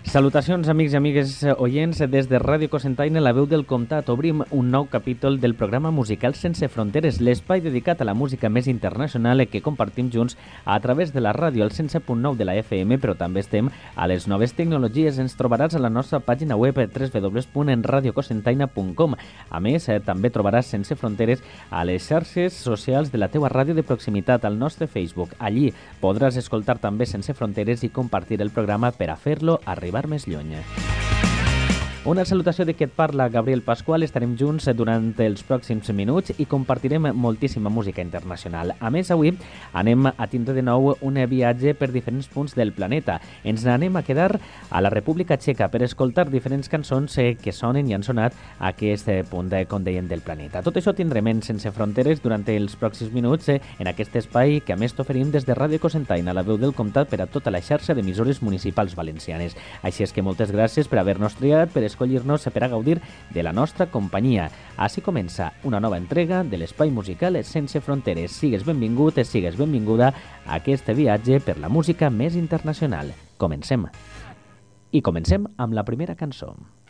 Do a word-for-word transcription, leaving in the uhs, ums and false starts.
Salutacions, amics i amigues oients, des de Ràdio Cocentaina, la veu del comtat. Obrim un nou capítol del programa musical Sense Fronteres, l'espai dedicat a la música més internacional que compartim junts a través de la ràdio, al cent set punt nou de la F M, però també estem a les noves tecnologies. Ens trobaràs a la nostra pàgina web w w w punt radio cocentaina punt com. A més, eh, també trobaràs Sense Fronteres a les xarxes socials de la teua ràdio de proximitat, al nostre Facebook. Allí podràs escoltar també Sense Fronteres i compartir el programa per a fer-lo arribar més lluny. Una salutació de qui et parla, Gabriel Pasqual. Estarem junts durant els pròxims minuts i compartirem moltíssima música internacional. A més, avui anem a tindre de nou un viatge per diferents punts del planeta. Ens anem a quedar a la República Txeca per escoltar diferents cançons que sonen i han sonat a aquest punt, com deien, del planeta. Tot això tindrem en Sense Fronteres durant els pròxims minuts en aquest espai que a més t'oferim des de Ràdio Cocentaina, la veu del comtat, per a tota la xarxa d'emissores municipals valencianes. Així és que moltes gràcies per haver-nos triat, per escollir-nos, per a gaudir de la nostra companyia. Així comença una nova entrega de l'espai musical Sense Fronteres. Sigues benvingut, sigues benvinguda a aquest viatge per la música més internacional. Comencem. I comencem amb la primera cançó.